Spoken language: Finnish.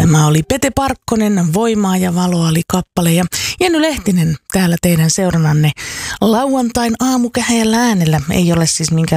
Tämä oli Pete Parkkonen, Voimaa ja valoa oli kappale. Ja Jenny Lehtinen täällä teidän seurannanne lauantain aamukähäjällä äänellä. Ei ole siis